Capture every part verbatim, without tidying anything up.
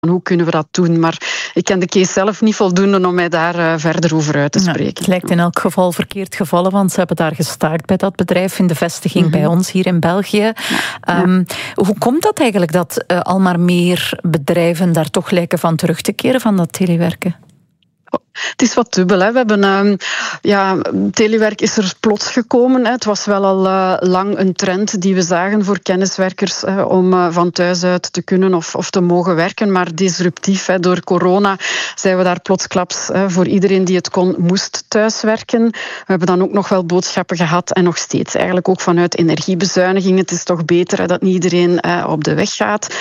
hoe kunnen we dat doen? Maar ik ken de case zelf niet voldoende om mij daar uh, verder over uit te spreken. Ja, het lijkt in elk geval verkeerd gevallen, want ze hebben daar gestaakt bij dat bedrijf in de vestiging mm-hmm. bij ons hier in België. Ja. Um, hoe komt dat eigenlijk dat uh, al maar meer bedrijven daar toch lijken van terug te keren van dat telewerken? Het is wat dubbel. Hè. We hebben, uh, ja, telewerk is er plots gekomen. Hè. Het was wel al uh, lang een trend die we zagen voor kenniswerkers uh, om uh, van thuis uit te kunnen of, of te mogen werken. Maar disruptief, hè. Door corona zijn we daar plotsklaps uh, voor iedereen die het kon, moest thuiswerken. We hebben dan ook nog wel boodschappen gehad en nog steeds eigenlijk ook vanuit energiebezuiniging. Het is toch beter hè, dat niet iedereen uh, op de weg gaat.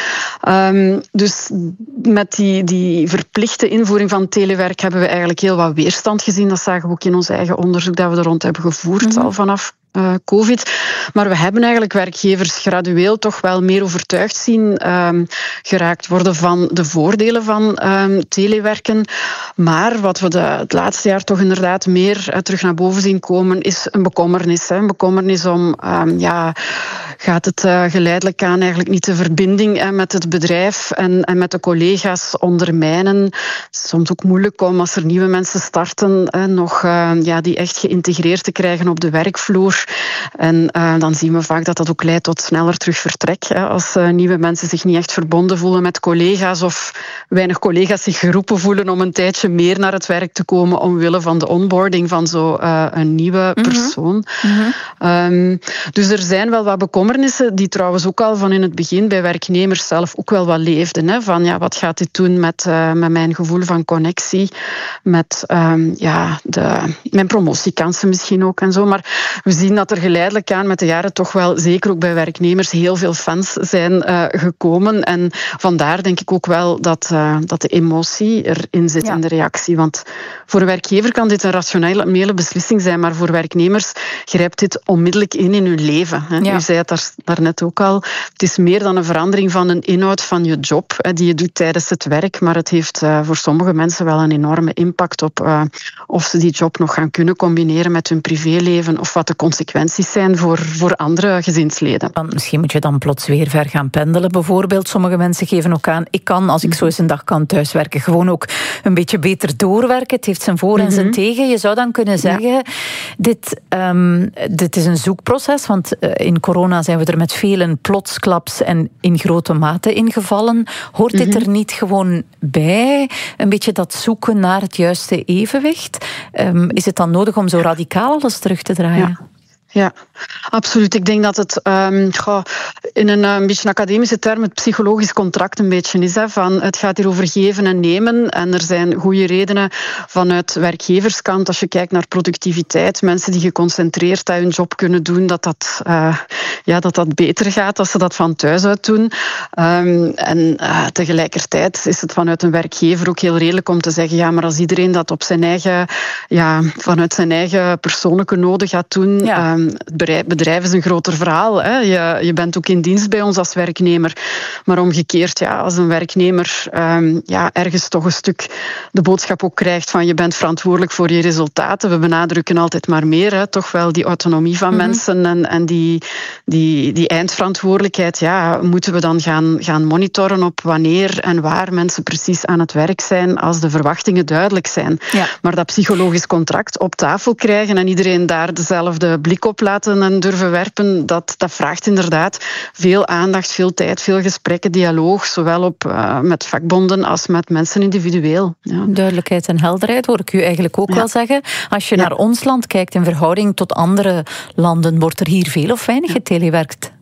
Um, dus met die, die verplichte invoering van telewerk hebben we eigenlijk heel wat weerstand gezien. Dat zagen we ook in ons eigen onderzoek dat we er rond hebben gevoerd, mm-hmm. al vanaf uh, COVID. Maar we hebben eigenlijk werkgevers gradueel toch wel meer overtuigd zien um, geraakt worden van de voordelen van um, telewerken. Maar wat we de, het laatste jaar toch inderdaad meer uh, terug naar boven zien komen, is een bekommernis. Hè. Een bekommernis om, um, ja, gaat het uh, geleidelijk aan eigenlijk niet de verbinding hè, met het bedrijf en, en met de collega's ondermijnen. Het is soms ook moeilijk om als er nieuwe mensen starten, hè, nog uh, ja, die echt geïntegreerd te krijgen op de werkvloer. En uh, dan zien we vaak dat dat ook leidt tot sneller terugvertrek. Hè, als uh, nieuwe mensen zich niet echt verbonden voelen met collega's of weinig collega's zich geroepen voelen om een tijdje meer naar het werk te komen omwille van de onboarding van zo'n uh, een nieuwe persoon. Mm-hmm. Um, dus er zijn wel wat bekommernissen die trouwens ook al van in het begin bij werknemers zelf ook wel wat leefden. Hè, van ja, wat gaat dit doen met, uh, met mijn gevoel van connectie, met um, ja, de, mijn promotiekansen misschien ook en zo. Maar we zien dat er geleidelijk aan met de jaren toch wel, zeker ook bij werknemers, heel veel fans zijn uh, gekomen. En vandaar denk ik ook wel dat, uh, dat de emotie erin zit ja. in de reactie. Want voor een werkgever kan dit een rationele beslissing zijn, maar voor werknemers grijpt dit onmiddellijk in in hun leven. Hè. Ja. U zei het daar, daarnet ook al. Het is meer dan een verandering van een inhoud van je job, hè, die je doet tijdens het werk, maar het heeft uh, voor sommige mensen wel een enorme impact op uh, of ze die job nog gaan kunnen combineren met hun privéleven of wat de consequenties zijn voor, voor andere gezinsleden. Dan, misschien moet je dan plots weer ver gaan pendelen bijvoorbeeld. Sommige mensen geven ook aan, ik kan, als ik zo eens een dag kan thuiswerken, gewoon ook een beetje beter doorwerken. Het heeft zijn voor- en zijn mm-hmm. tegen. Je zou dan kunnen zeggen, ja. dit, um, dit is een zoekproces, want uh, in corona zijn we er met velen plotsklaps en in grote mate ingevallen. Hoort mm-hmm. dit er niet gewoon bij? Een beetje dat zoeken naar het juiste evenwicht? Um, is het dan nodig om zo radicaal alles terug te draaien? Ja. Ja, absoluut. Ik denk dat het um, goh, in een, een beetje een academische term het psychologisch contract een beetje is. Hè, van het gaat hier over geven en nemen. En er zijn goede redenen vanuit werkgeverskant. Als je kijkt naar productiviteit, mensen die geconcentreerd aan hun job kunnen doen, dat dat, uh, ja, dat dat beter gaat als ze dat van thuis uit doen. Um, en uh, tegelijkertijd is het vanuit een werkgever ook heel redelijk om te zeggen, ja, maar als iedereen dat op zijn eigen, ja, vanuit zijn eigen persoonlijke noden gaat doen, ja. um, Het bedrijf is een groter verhaal. Hè. Je, je bent ook in dienst bij ons als werknemer. Maar omgekeerd, ja, als een werknemer um, ja, ergens toch een stuk de boodschap ook krijgt van je bent verantwoordelijk voor je resultaten. We benadrukken altijd maar meer, hè, toch wel die autonomie van mm-hmm. mensen en, en die, die, die eindverantwoordelijkheid. Ja, moeten we dan gaan, gaan monitoren op wanneer en waar mensen precies aan het werk zijn als de verwachtingen duidelijk zijn. Ja. Maar dat psychologisch contract op tafel krijgen en iedereen daar dezelfde blik op laten en durven werpen, dat, dat vraagt inderdaad veel aandacht, veel tijd, veel gesprekken, dialoog, zowel op, uh, met vakbonden als met mensen individueel. Ja. Duidelijkheid en helderheid hoor ik u eigenlijk ook ja. wel zeggen. Als je ja. naar ons land kijkt in verhouding tot andere landen, wordt er hier veel of weinig ja. getelewerkt?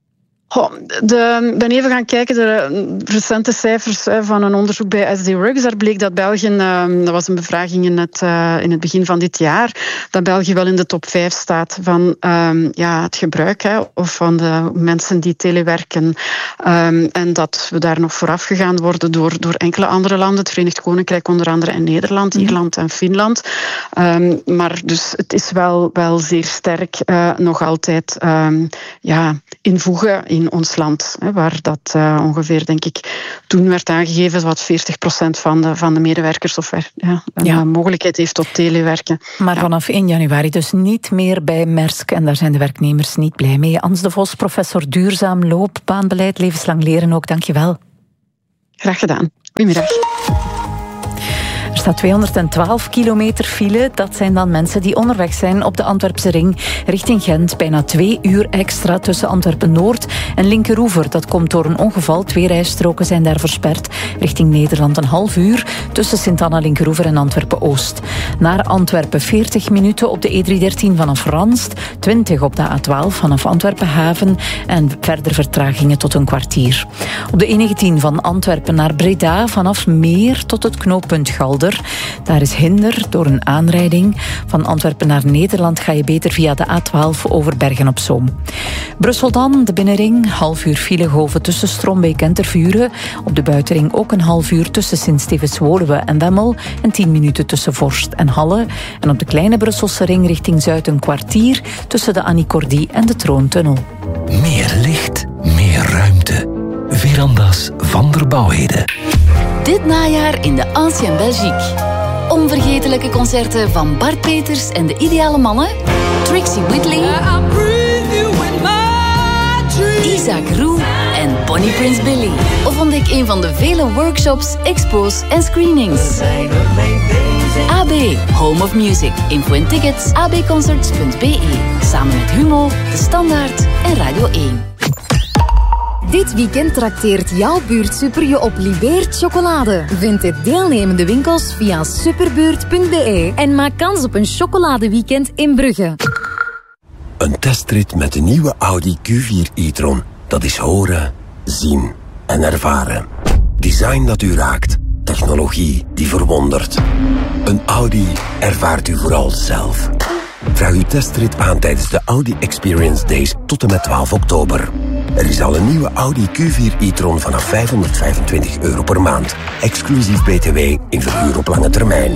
Oh, de, ik ben even gaan kijken, de recente cijfers van een onderzoek bij S D Works. Daar bleek dat België, dat was een bevraging in het, in het begin van dit jaar, dat België wel in de top vijf staat van um, ja, het gebruik hè, of van de mensen die telewerken. Um, en dat we daar nog vooraf gegaan worden door, door enkele andere landen, het Verenigd Koninkrijk onder andere en Nederland, mm. Ierland en Finland. Um, maar dus het is wel, wel zeer sterk uh, nog altijd um, ja, invoegen in in ons land, waar dat uh, ongeveer, denk ik, toen werd aangegeven wat veertig procent van de, van de medewerkers of er, ja, een ja. mogelijkheid heeft tot telewerken. Maar ja. vanaf één januari dus niet meer bij Maersk en daar zijn de werknemers niet blij mee. Ans de Vos, professor duurzaam loopbaanbeleid, levenslang leren ook, dank je wel. Graag gedaan. Goedemiddag. Er staat tweehonderdtwaalf kilometer file. Dat zijn dan mensen die onderweg zijn op de Antwerpse ring richting Gent. Bijna twee uur extra tussen Antwerpen-Noord en Linkeroever. Dat komt door een ongeval. Twee rijstroken zijn daar versperd. Richting Nederland een half uur tussen Sint-Anna, Linkeroever en Antwerpen-Oost. Naar Antwerpen veertig minuten op de E driehonderddertien vanaf Ranst. twintig op de A twaalf vanaf Antwerpen-Haven. En verder vertragingen tot een kwartier. Op de E negentien van Antwerpen naar Breda vanaf Meer tot het knooppunt Galder. Daar is hinder door een aanrijding. Van Antwerpen naar Nederland ga je beter via de A twaalf over Bergen-op-Zoom. Brussel dan, de binnenring. Half uur filegoven tussen Strombeek en Tervuren. Op de buitenring ook een half uur tussen Sint-Stevens-Woluwe en Wemmel. En tien minuten tussen Vorst en Halle. En op de kleine Brusselse ring richting Zuid een kwartier tussen de Annie Cordy en de Troontunnel. Meer licht, meer ruimte. Veranda's van der Bouwheden. Dit najaar in de Ancien Belgique. Onvergetelijke concerten van Bart Peters en de Ideale Mannen, Trixie Whitley, Isaac Roux en Bonnie Prince Billy. Of ontdek een van de vele workshops, expos en screenings. A B, Home of Music. Info en tickets, a b concerts punt b e. Samen met Humo, De Standaard en Radio één. Dit weekend trakteert jouw buurt Super je op Libeert chocolade. Vind de deelnemende winkels via superbuurt punt b e en maak kans op een chocoladeweekend in Brugge. Een testrit met de nieuwe Audi Q vier e-tron. Dat is horen, zien en ervaren. Design dat u raakt. Technologie die verwondert. Een Audi ervaart u vooral zelf. Vraag uw testrit aan tijdens de Audi Experience Days tot en met twaalf oktober. Er is al een nieuwe Audi Q vier e-tron vanaf vijfhonderdvijfentwintig euro per maand. Exclusief B T W in verhuur op lange termijn.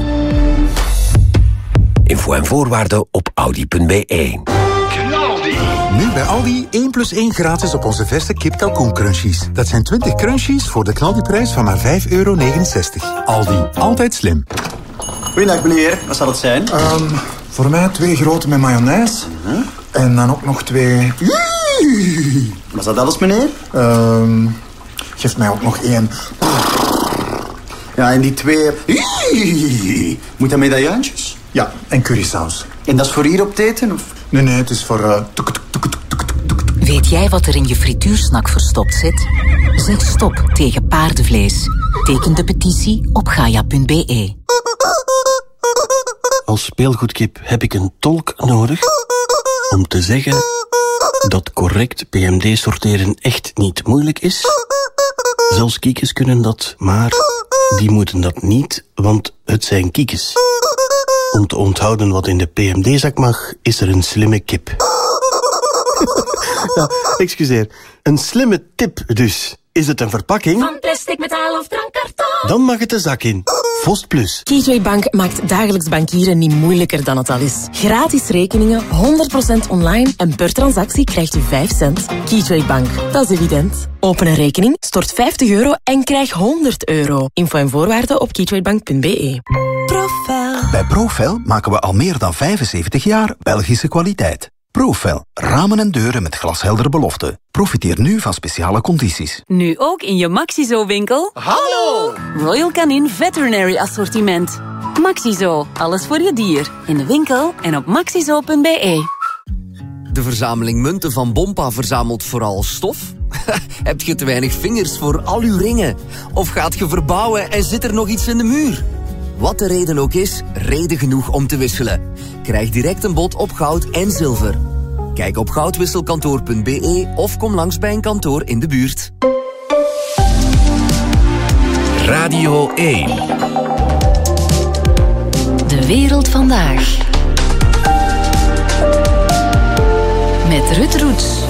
Info en voorwaarden op audi punt b e. Nu bij Aldi één plus één gratis op onze verse kip kalkoen crunchies. Dat zijn twintig crunchies voor de knaldiprijs van maar vijf euro negenenzestig. Aldi, altijd slim. Goedendag meneer, wat zal het zijn? Um, voor mij twee grote met mayonaise. Uh-huh. En dan ook nog twee... Was dat alles meneer? Um, geef mij ook nog één. Ja, en die twee... Moet dat medaillantjes? Ja, en currysaus. En dat is voor hier op het eten? Of? Nee, nee, het is voor... Uh... Weet jij wat er in je frituursnak verstopt zit? Zeg stop tegen paardenvlees. Teken de petitie op gaia punt b e. Als speelgoedkip heb ik een tolk nodig om te zeggen dat correct P M D sorteren echt niet moeilijk is. Zelfs kiekjes kunnen dat, maar die moeten dat niet, want het zijn kiekjes. Om te onthouden wat in de P M D-zak mag, is er een slimme kip. Ja, excuseer. Een slimme tip dus. Is het een verpakking? Van plastic, metaal of drankkarton? Dan mag het de zak in. Vost Plus. Keytrade Bank maakt dagelijks bankieren niet moeilijker dan het al is. Gratis rekeningen, honderd procent online en per transactie krijgt u vijf cent. Keytrade Bank, dat is evident. Open een rekening, stort vijftig euro en krijg honderd euro. Info en voorwaarden op keytradebank punt b e. Profel. Bij Profel maken we al meer dan vijfenzeventig jaar Belgische kwaliteit. Profel, ramen en deuren met glasheldere beloften. Profiteer nu van speciale condities. Nu ook in je Maxizo-winkel. Hallo! Royal Canin Veterinary Assortiment. Maxizo, alles voor je dier. In de winkel en op maxizo punt b e. De verzameling munten van Bompa verzamelt vooral stof? Heb je te weinig vingers voor al uw ringen? Of gaat je verbouwen en zit er nog iets in de muur? Wat de reden ook is, reden genoeg om te wisselen. Krijg direct een bod op goud en zilver. Kijk op goudwisselkantoor punt b e of kom langs bij een kantoor in de buurt. Radio één. De wereld vandaag. Met Ruud Roets.